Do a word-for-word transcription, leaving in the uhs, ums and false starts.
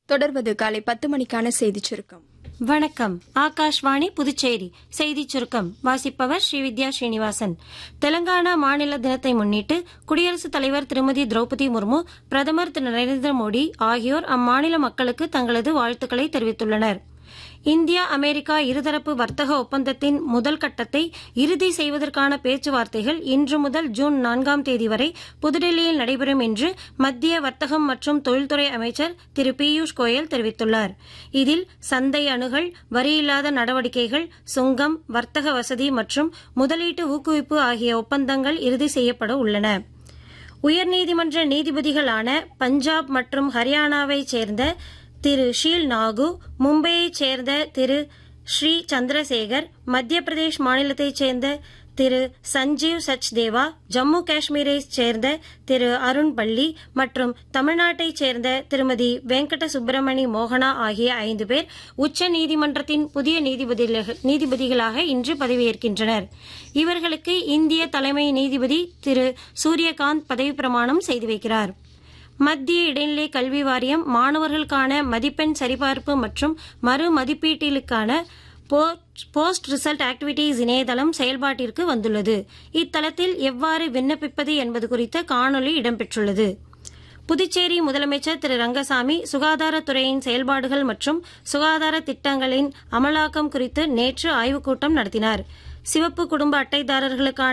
தொடர்வது காலை பத்து மணிக்கான செய்திச் சுருக்கம். வணக்கம். ஆகாஷ்வாணி புதுச்சேரி செய்திச் சுருக்கம் வாசிப்பவர் ஸ்ரீவித்யா ஸ்ரீனிவாசன். தெலங்கானா மாநில தினத்தை முன்னிட்டு குடியரசுத் தலைவர் திருமதி திரௌபதி முர்மு, பிரதமர் திரு நரேந்திர மோடி ஆகியோர் அம்மாநில மக்களுக்கு தங்களது வாழ்த்துக்களை தெரிவித்துள்ளனர். இந்தியா அமெரிக்கா இருதரப்பு வர்த்தக ஒப்பந்தத்தின் முதல் கட்டத்தை இறுதி செய்வதற்கான பேச்சுவார்த்தைகள் இன்று முதல் ஜூன் நான்காம் தேதி வரை புதுடெல்லியில் நடைபெறும் என்று மத்திய வர்த்தகம் மற்றும் தொழில்துறை அமைச்சர் திரு பியூஷ் கோயல் தெரிவித்துள்ளார். இதில் சந்தை அணுகல், வரியில்லாத நடவடிக்கைகள், சுங்கம், வர்த்தக வசதி மற்றும் முதலீட்டு ஊக்குவிப்பு ஆகிய ஒப்பந்தங்கள் இறுதி செய்யப்பட உள்ளன. உயர்நீதிமன்ற நீதிபதிகளான பஞ்சாப் மற்றும் ஹரியானாவைச் சேர்ந்த திரு ஷீல் நாகு, மும்பையைச் சேர்ந்த திரு ஸ்ரீ சந்திரசேகர், மத்திய பிரதேஷ் மாநிலத்தைச் சேர்ந்த திரு சஞ்சீவ் சச்தேவா, ஜம்மு காஷ்மீரைச் சேர்ந்த திரு அருண் பள்ளி மற்றும் தமிழ்நாட்டைச் சேர்ந்த திருமதி வெங்கட சுப்பிரமணி மோகனா ஆகிய ஐந்து பேர் உச்ச நீதிமன்றத்தின் புதிய நீதிபதிகளாக இன்று பதவியேற்கின்றனர். இவர்களுக்கு இந்திய தலைமை நீதிபதி திரு சூரியகாந்த் பதவி பிரமாணம் செய்து வைக்கிறார். மத்திய இடைநிலை கல்வி வாரியம் மாணவர்களுக்கான மதிப்பெண் சரிபார்ப்பு மற்றும் மறு மதிப்பீட்டிற்கான போஸ்ட் ரிசல்ட் ஆக்டிவிட்டீஸ் இணையதளம் செயல்பாட்டிற்கு வந்துள்ளது. இத்தளத்தில் எவ்வாறு விண்ணப்பிப்பது என்பது குறித்த காணொலி இடம்பெற்றுள்ளது. புதுச்சேரி முதலமைச்சர் திரு ரங்கசாமி சுகாதாரத்துறையின் செயல்பாடுகள் மற்றும் சுகாதார திட்டங்களின் அமலாக்கம் குறித்து நேற்று ஆய்வுக் கூட்டம் நடத்தினார். சிவப்பு குடும்ப அட்டைதாரர்களுக்கான